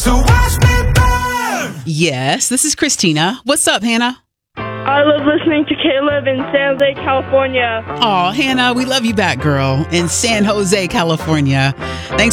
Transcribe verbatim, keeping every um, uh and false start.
So watch me burn. Yes, this is Christina. What's up, Hannah? I love listening to Caleb in San Jose, California. Oh, Hannah, we love you back, girl, in San Jose, California. Thanks